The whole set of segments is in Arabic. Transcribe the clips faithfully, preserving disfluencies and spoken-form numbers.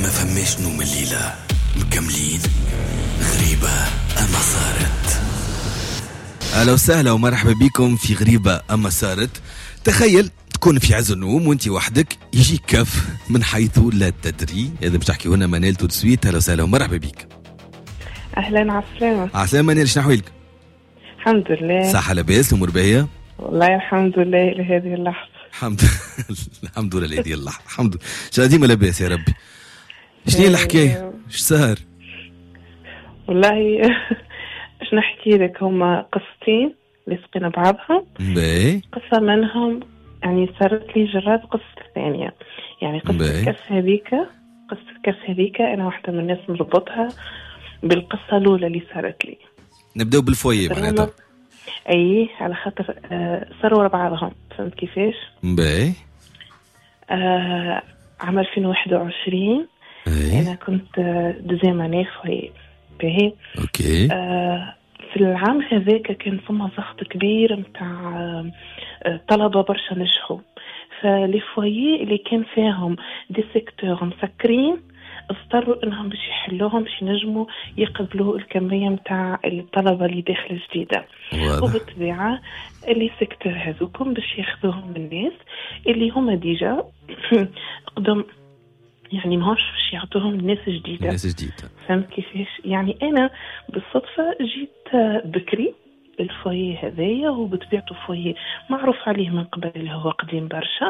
ما فماش نوم الليلة مكملين غريبة أما صارت. أهلا وسهلا ومرحبا بكم في غريبة أما صارت. تخيل تكون في عز النوم وانت وحدك يجيك كف من حيث لا تدري. هذا باش تحكي هنا منال تودسويت. أهلا وسهلا ومرحبا بك. أهلا عسلامة. عسلامة منال، شنو أحوالك؟ الحمد لله. صحة لاباس الأمور باهية؟ والله الحمد لله لهذه اللحظة. الحمد الحمد لله لهذه اللحظة. الحمد لله ديما لاباس يا ربي. شنو الحكاية؟ ايش صار؟ والله ايش نحكي لك، هما قصتين لصقين بعضها. باهي. قصة منهم يعني صارت لي جرات قصة الثانية، يعني قصة الكف هذيك قصة الكف هذيك أنا واحدة من الناس نربطها بالقصة الأولى اللي صارت لي. نبدأ بالفوية معناتها. أي على خاطر آه صاروا ورا بعضهم، فهمت كيفاش؟ باهي. آه عام ألفين وواحد وعشرين أي. أنا كنت دوزيام اني في باهي. أوكي. آه في العام هذاك كان فما ضغط كبير متاع آه طلبة برشا نجحوا، فلي فويي اللي كان فيهم دي سيكتور مسكرين اضطروا انهم باش يحلوهم باش ينجموا يقبلوا الكميه متاع الطلبه اللي داخله جديده. وبالطبيعه اللي سيكتور هذوكم باش ياخذوهم من الناس اللي هما ديجا قدم، يعني ماهوش باش يعطوهم الناس جديده. الناس جديده فهمت كيفاش؟ يعني انا بالصدفه جيت بكري الفوي هذايا، وبطبيعته فوي معروف عليه من قبل اللي هو قديم برشا.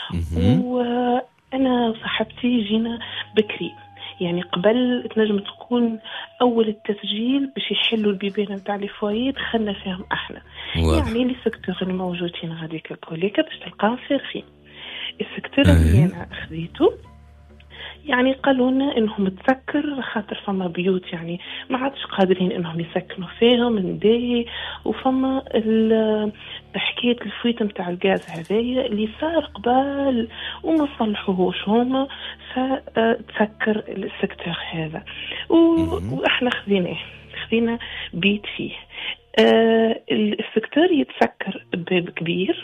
وانا وصاحبتي جينا بكري، يعني قبل تنجم تكون اول التسجيل باش يحلوا البيبان نتاع الفوي دخلنا فيهم احنا. واضح. يعني لي سيكتور الموجودين غاديك كليك باش تلقاهم فارغين. السيكتور اللي انا خذيته يعني قالوا لنا انهم تسكر خاطر فما بيوت يعني ما عادش قادرين انهم يسكنوا فيهم نداي، وفما حكايه الفويت نتاع الغاز هذايا اللي صار قبل وما صلحوهوش هما، فتسكر السكتور هذا. واحنا خذيناه خذينا بيت فيه. آه السكتور يتسكر بباب كبير،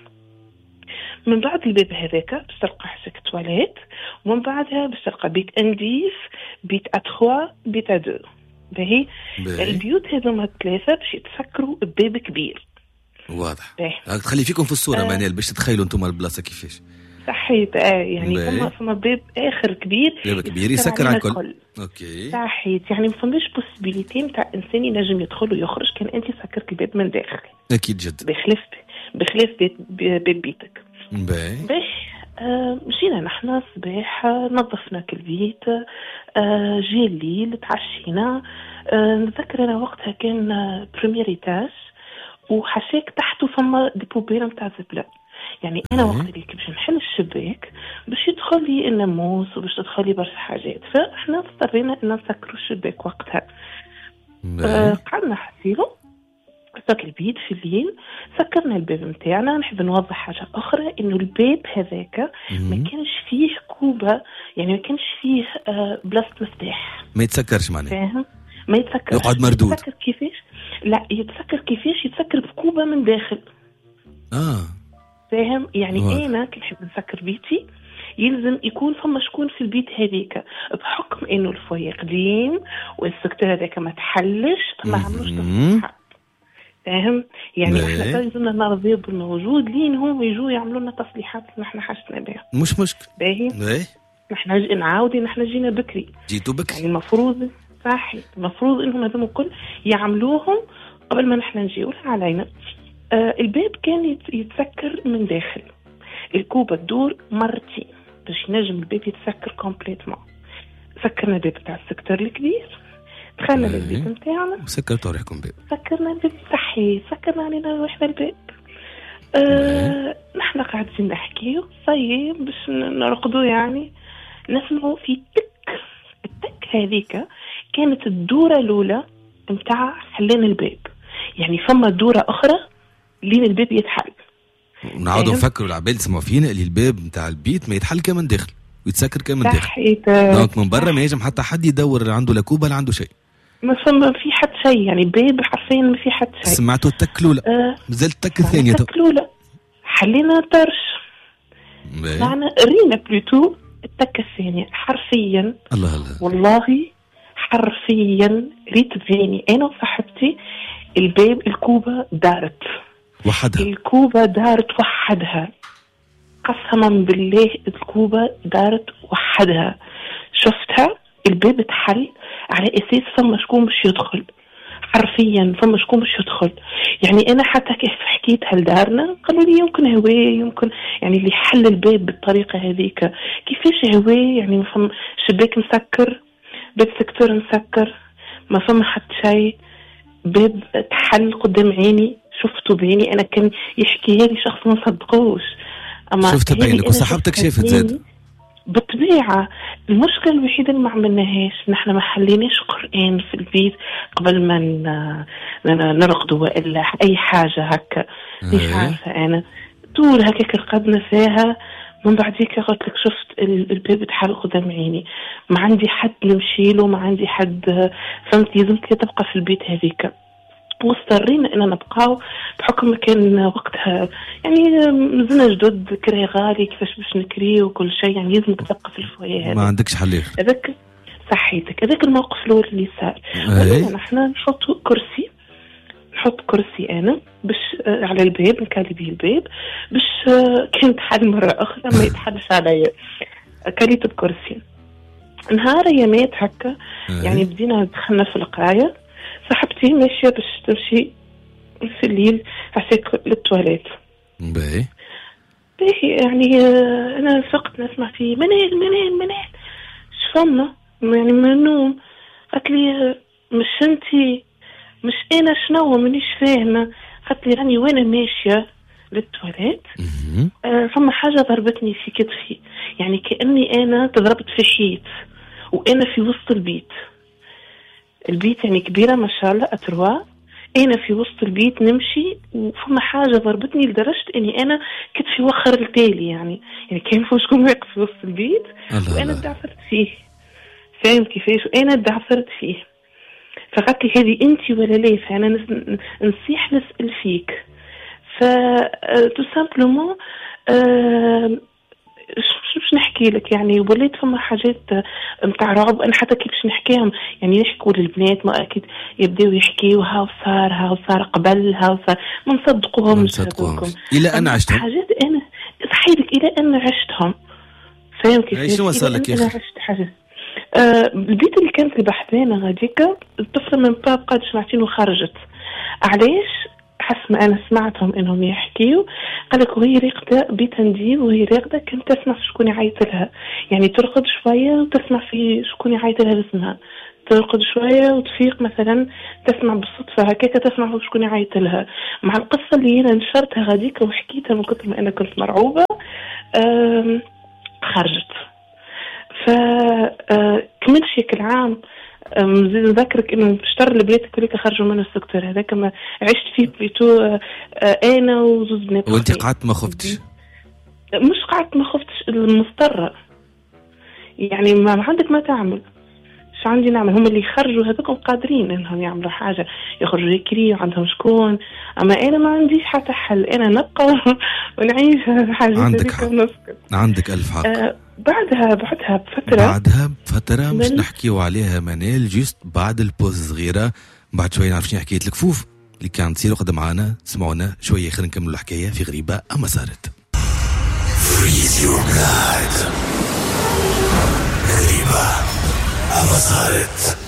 من بعد الباب هذاك باش تلقى حسك تواليت، ومن بعدها باش تلقى بيت انديف، بيت اتخوا، بيت ادو. باهي. البيوت هذوما الثلاثه باش يتسكروا بباب كبير. واضح. تخلي فيكم في الصوره آه. منال باش تتخيلوا انتم البلاصه كيفاش. صحيت. اه يعني فما فما باب اخر كبير، باب كبير يسكر على الكل. اوكي. صحيت. يعني ما فماش بوسيبيليتي نتاع انسان ينجم يدخل ويخرج كان انت سكرت الباب من داخل. اكيد جد. بخلاف بخلاف بيت باب بيتك. باهي. باش آه مشينا نحنا الصباح، نظفنا كل بيت. آه جي الليل تعشينا. آه نذكر انا وقتها كان بريمير ايتاج، وحشاك تحته فما دي بوبيل نتاع زبله. يعني انا وقت اللي باش نحل الشباك باش يدخل لي الناموس وباش تدخل لي برشا حاجات، فاحنا اضطرينا ان نسكروا الشباك وقتها. آه قعدنا حسيرو سكر البيت في الليل، سكرنا الباب متاعنا. نحب نوضح حاجة أخرى، إنه الباب هذاك ما كانش فيه كوبة، يعني ما كانش فيه آه بلاصة مفتاح، ما يتسكرش معناه. فاهم؟ ما يتسكرش. يقعد مردود. يتسكر كيفاش؟ لا يتسكر كيفاش؟ يتسكر بكوبة من داخل. آه فاهم؟ يعني واضح. أنا كي نحب نسكر بيتي يلزم يكون فما شكون في البيت هذيك، بحكم إنه الفوية قديم والسكتور هذاك ما تحلش فما عملوش تصليحات. فاهم؟ يعني احنا لازمنا نرضيو بالموجود لين هم يجوا يعملوا لنا تصليحات اللي احنا حاجتنا بها. مش مشكل. باهي. احنا ج... نعاودي احنا جينا بكري. جيتوا بكري. يعني المفروض صحيح المفروض انهم هذوم الكل يعملوهم قبل ما نحن نجيو علينا. آه الباب كان يت... يتسكر من داخل، الكوبه تدور مرتين باش ينجم الباب يتسكر كومبليتمون. سكرنا الباب تاع السكتور الكبير، دخلنا للبيت نتاعنا، سكرتوا روحكم باب. سكرنا الباب صحيح، سكرنا علينا روحنا الباب. أه نحن قاعدين نحكيو صايي باش نرقدوا، يعني نسمعوا في تك. التك هذيك كانت الدورة الأولى متاع حلين الباب، يعني فما دورة أخرى لين الباب يتحل. ونعاودوا نفكروا العباد يسمعوا فينا اللي الباب متاع البيت ما يتحل كمان داخل ويتسكر كمان داخل. صحيت. دونك من برا ما يجم حتى حد يدور عنده لا كوبا لا عنده شيء. ما فما في حد شيء، يعني باب حرفيا ما في حد شيء. سمعتوا التك الأولى. آه مازال التك الثانية. التك الأولى حلينا طرش. معنا رينا بلوتو التكة الثانية حرفيا الله الله والله حرفيا ريت تجيني أنا وصاحبتي الباب الكوبة دارت وحدها الكوبة دارت وحدها قسما بالله الكوبة دارت وحدها شفتها الباب اتحل على أساس فما شكون مش يدخل حرفيا فما شكون مش يدخل يعني أنا حتى كيف حكيتها لدارنا قالوا لي يمكن هواء يمكن يعني اللي حل الباب بالطريقة هذيك كيفاش هواء يعني ما فما شباك مسكر باب سكتور مسكر ما فما حتى شيء باب تحل قدام عيني شفته بعيني أنا كان يحكيها لي شخص ما صدقوش أما شفت بعينك وصاحبتك شافت زاد بالطبيعة. المشكلة الوحيدة اللي ما عملناهاش نحن ما حليناش قرآن في البيت قبل ما نرقد وإلا أي حاجة هكا مش عارفة أنا طول هكاك رقدنا فيها من بعديك قلت لك شفت الباب تحل قدام عيني ما عندي حد نمشيله ما عندي حد فهمت لازم تبقى في البيت هذيك واضطرينا اننا نبقاو بحكم كان وقتها يعني مزنا جدد كري غالي كيفاش باش نكري وكل شيء يعني لازم تبقى في الفويه هذا ما عندكش حل هذاك صحيتك هذاك الموقف الاول اللي صار احنا نحط كرسي نحط كرسي انا باش على الباب نكالي به الباب باش كان تحل مره اخرى ما يتحدش عليا كليت الكرسي نهار يامات هكا يعني بدينا دخلنا في القرايه صاحبتي ماشيه باش تمشي في الليل هسيك للتواليت باهي باهي يعني انا فقط نسمع فيه منال منال منال شفنا يعني من النوم قالت لي مش انتي مش انا شنو مانيش فاهمه قالت لي راني وانا ماشيه للتواليت آه فما حاجه ضربتني في كتفي يعني كاني انا تضربت في حيط وانا في وسط البيت البيت يعني كبيرة ما شاء الله أتروا أنا في وسط البيت نمشي وفما حاجة ضربتني لدرجة أني أنا كتفي وخر التالي يعني يعني كان فوشكم واقف في وسط البيت وأنا دعفرت فيه فاهم كيفاش وأنا دعفرت فيه فقالت لي هذه أنت ولا ليه فأنا نصيح نسأل فيك فتو سامبلومون أه باش نحكي لك يعني وليت فما حاجات متاع رعب انا حتى كيف باش نحكيهم يعني يحكوا للبنات ما اكيد يبداو يحكيوا هاو صار هاو صار قبل هاو صار ما نصدقوهم نصدقوهم الى انا عشتهم حاجات انا صحيح انا انا عشتهم فاهم كيف شنو وصل لك يا اخي انا عشت حاجه آه البيت اللي كانت البحثانه غاديك الطفله من باب قد سمعتين وخرجت علاش حسب ما أنا سمعتهم إنهم يحكيوا قالك وهي راقدة بيت نديم وهي راقدة كنت تسمع في شكون يعيط لها يعني ترقد شوية وتسمع في شكون يعيط لها باسمها ترقد شوية وتفيق مثلا تسمع بالصدفة هكاك تسمع في شكون يعيط لها مع القصة اللي أنا نشرتها غاديك وحكيتها من كثر ما أنا كنت مرعوبة خرجت فكمل شكل عام مزيد نذكرك انه اشتر البنات كلك خرجوا من السكتور هذاك ما عشت فيه بليتو انا وزوز بنات وانت قعدت ما خفتش مش قعدت ما خفتش المضطرة يعني ما عندك ما تعمل شو عندي نعمل هم اللي يخرجوا هذوكم قادرين انهم يعملوا حاجة يخرجوا يكري وعندهم شكون اما انا ما عنديش حتى حل انا نبقى ونعيش حاجة عندك حق عندك الف حق آه بعدها بعدها بفترة بعدها بفترة مش نحكيو عليها منال جيست بعد البوز صغيرة بعد شوية نعرف شنو حكاية الكفوف اللي كانت تصير وقت معانا سمعونا شوية خلينا نكملوا الحكاية في غريبة أما صارت Freeze your blood غريبة أما صارت